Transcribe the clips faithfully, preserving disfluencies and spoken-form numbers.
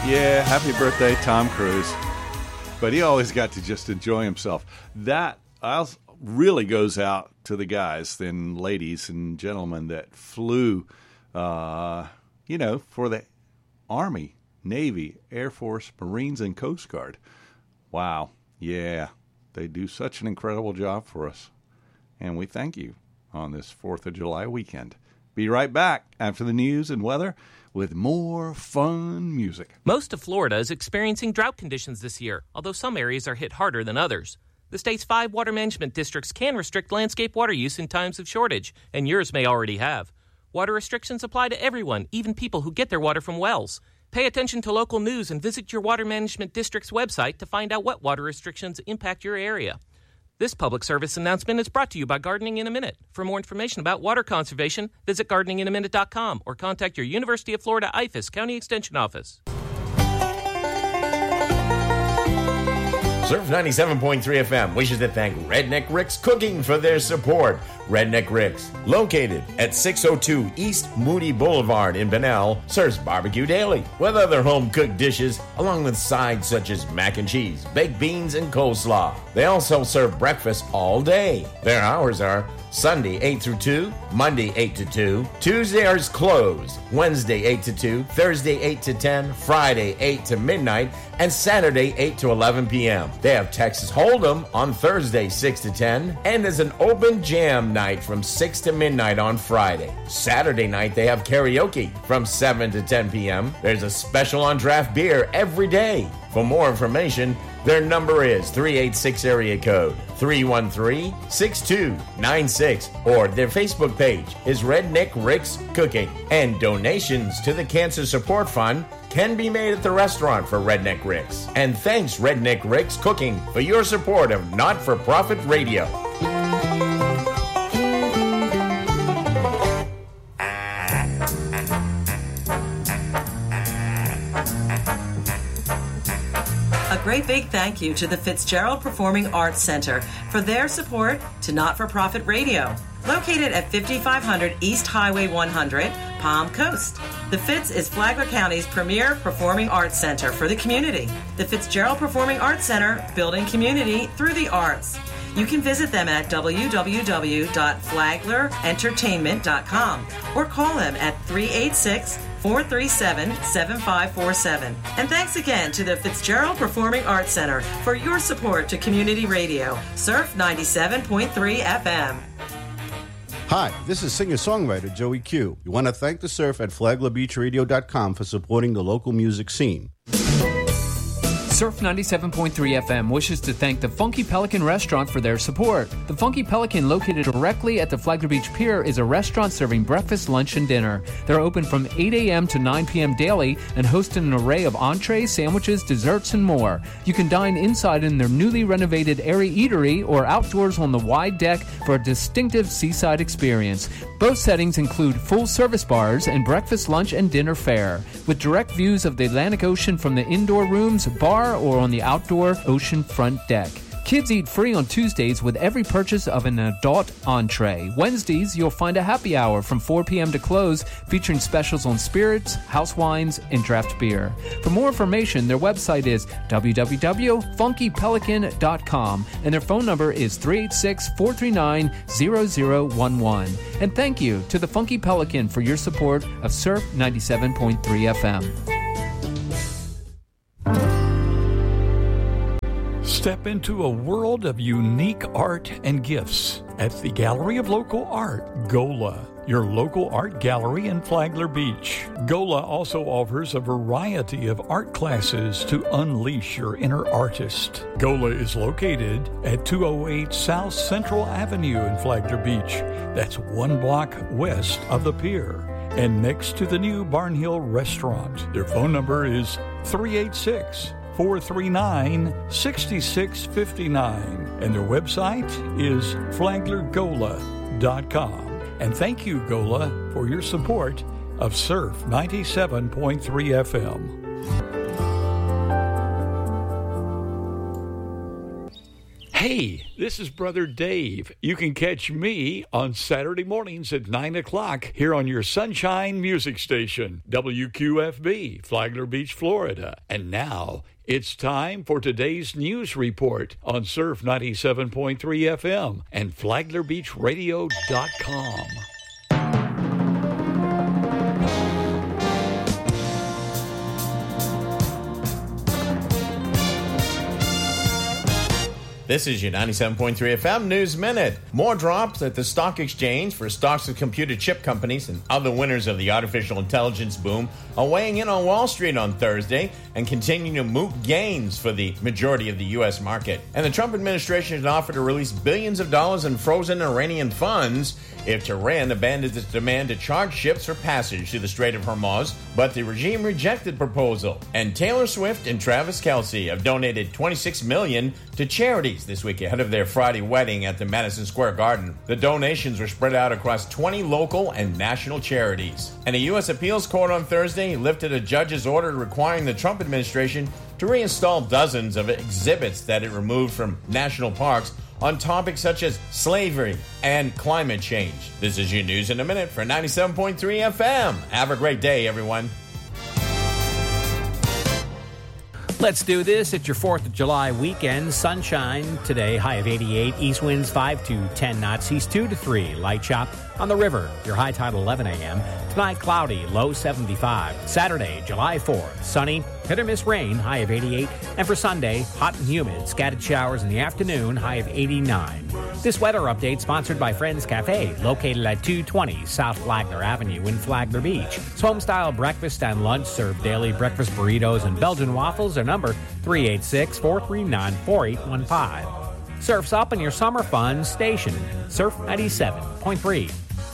Yeah, happy birthday, Tom Cruise. But he always got to just enjoy himself. That also really goes out to the guys and ladies and gentlemen that flew, uh, you know, for the Army, Navy, Air Force, Marines, and Coast Guard. Wow. Yeah, they do such an incredible job for us. And we thank you on this fourth of July weekend. Be right back after the news and weather with more fun music. Most of Florida is experiencing drought conditions this year, although some areas are hit harder than others. The state's five water management districts can restrict landscape water use in times of shortage, and yours may already have. Water restrictions apply to everyone, even people who get their water from wells. Pay attention to local news and visit your water management district's website to find out what water restrictions impact your area. This public service announcement is brought to you by Gardening in a Minute. For more information about water conservation, visit gardening in a minute dot com or contact your University of Florida I F A S County Extension Office. Surf ninety-seven point three F M wishes to thank Redneck Rick's Cooking for their support. Redneck Rick's, located at six oh two East Moody Boulevard in Bunnell, serves barbecue daily with other home-cooked dishes along with sides such as mac and cheese, baked beans, and coleslaw. They also serve breakfast all day. Their hours are Sunday eight through two, Monday eight to two, Tuesday is closed, Wednesday eight to two, Thursday eight to ten, Friday eight to midnight, and Saturday eight to eleven p.m. They have Texas Hold'em on Thursday six to ten, and there's an open jam night from six to midnight on Friday. Saturday night they have karaoke from seven to ten p.m. There's a special on draft beer every day. For more information, their number is three eight six area code three one three, six two nine six, or their Facebook page is Redneck Rick's Cooking. And donations to the Cancer Support Fund can be made at the restaurant for Redneck Rick's. And thanks, Redneck Rick's Cooking, for your support of not-for-profit radio. A great big thank you to the Fitzgerald Performing Arts Center for their support to not-for-profit radio. Located at fifty-five hundred East Highway one hundred, Palm Coast. The Fitz is Flagler County's premier performing arts center for the community. The Fitzgerald Performing Arts Center, building community through the arts. You can visit them at w w w dot flagler entertainment dot com or call them at three eight six, four three seven, seven five four seven. And thanks again to the Fitzgerald Performing Arts Center for your support to community radio. Surf ninety-seven point three F M. Hi, this is singer-songwriter Joey Q. We want to thank the Surf at flagler beach radio dot com for supporting the local music scene. Surf ninety-seven point three F M wishes to thank the Funky Pelican Restaurant for their support. The Funky Pelican, located directly at the Flagler Beach Pier, is a restaurant serving breakfast, lunch, and dinner. They're open from eight a.m. to nine p.m. daily and host an array of entrees, sandwiches, desserts, and more. You can dine inside in their newly renovated airy eatery or outdoors on the wide deck for a distinctive seaside experience. Both settings include full-service bars and breakfast, lunch, and dinner fare, with direct views of the Atlantic Ocean from the indoor rooms, bar, or on the outdoor ocean front deck. Kids eat free on Tuesdays with every purchase of an adult entree. Wednesdays, you'll find a happy hour from four p.m. to close, featuring specials on spirits, house wines, and draft beer. For more information, their website is w w w dot funky pelican dot com, and their phone number is three eight six, four three nine, zero zero one one. And thank you to the Funky Pelican for your support of Surf ninety-seven point three F M. Step into a world of unique art and gifts at the Gallery of Local Art, GOLA, your local art gallery in Flagler Beach. GOLA also offers a variety of art classes to unleash your inner artist. GOLA is located at two oh eight South Central Avenue in Flagler Beach. That's one block west of the pier and next to the new Barnhill Restaurant. Their phone number is three eight six, four three nine, six six five nine, and their website is flagler gola dot com. And thank you, GOLA, for your support of Surf ninety-seven point three F M. Hey, this is Brother Dave. You can catch me on Saturday mornings at nine o'clock here on your Sunshine Music Station, W Q F B, Flagler Beach, Florida. And now it's time for today's news report on Surf ninety-seven point three F M and Flagler Beach Radio dot com. This is your ninety-seven point three F M News Minute. More drops at the stock exchange for stocks of computer chip companies and other winners of the artificial intelligence boom are weighing in on Wall Street on Thursday and continuing to moot gains for the majority of the U S market. And the Trump administration has offered to release billions of dollars in frozen Iranian funds if Tehran abandons its demand to charge ships for passage through the Strait of Hormuz, but the regime rejected the proposal. And Taylor Swift and Travis Kelce have donated twenty-six million dollars to charities this week ahead of their Friday wedding at the Madison Square Garden. The donations were spread out across twenty local and national charities. And a U S appeals court on Thursday lifted a judge's order requiring the Trump administration to reinstall dozens of exhibits that it removed from national parks on topics such as slavery and climate change. This is your News in a Minute for ninety-seven point three F M. Have a great day, everyone. Let's do this. It's your fourth of July weekend. Sunshine today, high of eighty-eight. East winds five to ten knots, east two to three. Light chop on the river. Your high tide eleven a.m. Tonight, cloudy, low seventy-five. Saturday, July fourth, sunny, hit or miss rain, high of eighty-eight. And for Sunday, hot and humid, scattered showers in the afternoon, high of eighty-nine. This weather update sponsored by Friends Cafe, located at two twenty South Flagler Avenue in Flagler Beach. It's home-style breakfast and lunch, served daily breakfast burritos and Belgian waffles. Their number, three eight six, four three nine, four eight one five. Surf's up in your summer fun station, Surf ninety-seven point three.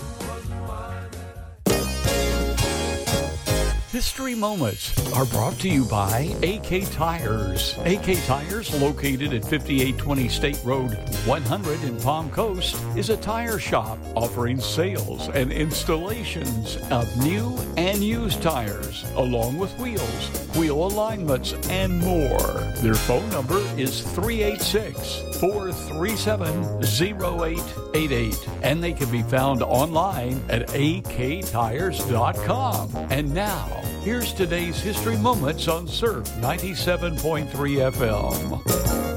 History Moments are brought to you by A K Tires. A K Tires, located at fifty-eight twenty State Road one hundred in Palm Coast, is a tire shop offering sales and installations of new and used tires, along with wheels, wheel alignments, and more. Their phone number is three eight six, four three seven, zero eight eight eight, and they can be found online at A K tires dot com. And now, here's today's History Moments on Surf ninety-seven point three F M.